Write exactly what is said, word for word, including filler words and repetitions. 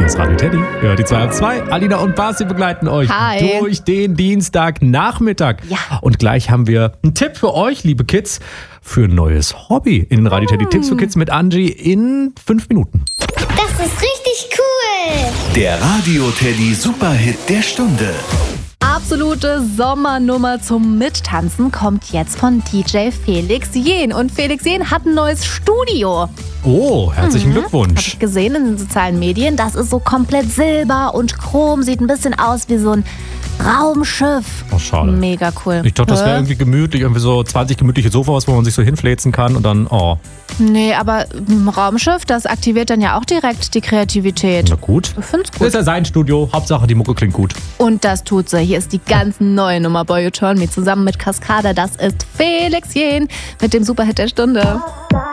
ist Radio Teddy. Ihr hört die zwei auf zwei. Alina und Basti begleiten euch Hi. durch den Dienstagnachmittag. Ja. Und gleich haben wir einen Tipp für euch, liebe Kids, für ein neues Hobby in Radio Teddy. Tipps für Kids mit Angie in fünf Minuten. Das ist richtig cool. Der Radio Teddy Superhit der Stunde. Absolute Sommernummer zum Mittanzen kommt jetzt von D J Felix Jähn. Und Felix Jähn hat ein neues Studio. Oh, herzlichen Hab Glückwunsch. ich gesehen in den sozialen Medien. Das ist so komplett silber und chrom. Sieht ein bisschen aus wie so ein Raumschiff. Oh, schade. Mega cool. Ich dachte, das wäre Hä? irgendwie gemütlich, irgendwie so zwanzig gemütliche Sofas, wo man sich so hinfläzen kann und dann, oh, Nee, aber ein Raumschiff, das aktiviert dann ja auch direkt die Kreativität. na gut. Ich find's Das gut. ist ja sein Studio. Hauptsache, die Mucke klingt gut. Und das tut sie. Hier ist die ganz neue Nummer Boy You Turn Me zusammen mit Cascada. Das ist Felix Jähn mit dem Superhit der Stunde.